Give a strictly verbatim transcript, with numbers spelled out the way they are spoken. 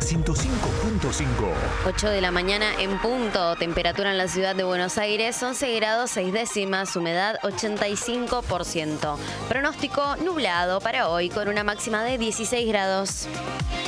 ciento cinco punto cinco. ocho de la mañana en punto. Temperatura en la ciudad de Buenos Aires, once grados seis décimas. Humedad ochenta y cinco por ciento. Pronóstico nublado para hoy con una máxima de dieciséis grados.